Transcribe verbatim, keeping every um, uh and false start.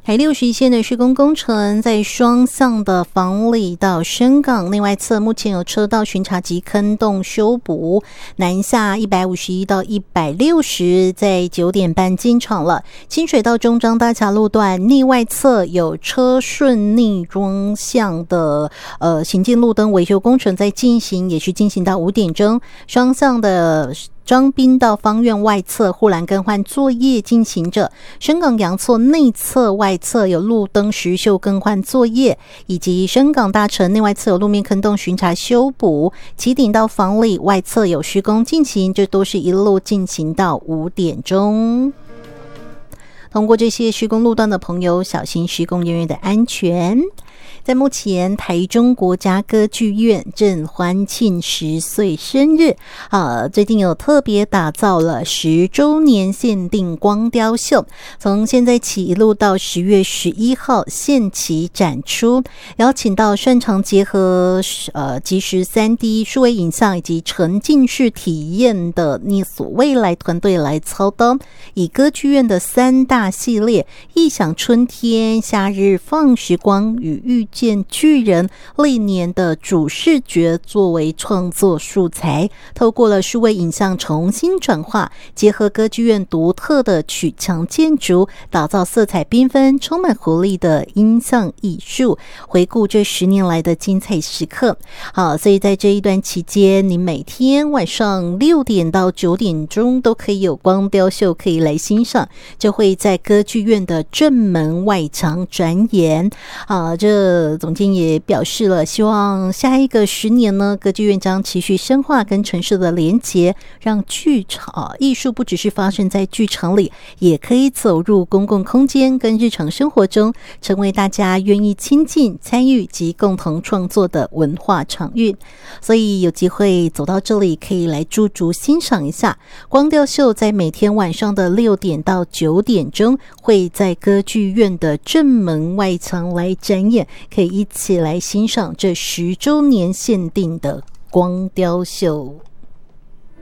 台六十一线的施工工程在双向的房里到深港内外侧，目前有车道巡查及坑洞修补，南下一百五十一到一百六十在九点半进场了。清水到中彰大桥路段内外侧有车顺逆双向的呃行进路灯维修工程在进行，也是进行到五点钟。双向的彰滨到芳苑外侧护栏更换作业进行着，深港洋错内侧外侧有路灯石锈更换作业，以及深港大城内外侧有路面坑洞巡查修补，旗顶到房里外侧有施工进行，这都是一路进行到五点钟。通过这些施工路段的朋友，小心施工人员的安全。在目前，台中国家歌剧院正欢庆十岁生日啊！最近有特别打造了十周年限定光雕秀，从现在起一路到十月十一号限期展出，邀请到擅长结合呃即时 三 D 数位影像以及沉浸式体验的你所未来团队来操刀，以歌剧院的三大系列“异想春天”、“夏日放时光”与“遇见巨人”历年的主视觉作为创作素材，透过了数位影像重新转化，结合歌剧院独特的曲墙建筑，打造色彩缤纷、充满活力的音像艺术，回顾这十年来的精彩时刻。好，所以在这一段期间，你每天晚上六点到九点钟都可以有光雕秀可以来欣赏，就会在歌剧院的正门外墙展演。啊，这总监也表示了，希望下一个十年呢，歌剧院将持续深化跟城市的连结，让剧场艺术不只是发生在剧场里，也可以走入公共空间跟日常生活中，成为大家愿意亲近、参与及共同创作的文化场域。所以有机会走到这里，可以来驻足欣赏一下光雕秀，在每天晚上的六点到九点钟，会在歌剧院的正门外墙来展演，可以一起来欣赏这十周年限定的光雕秀。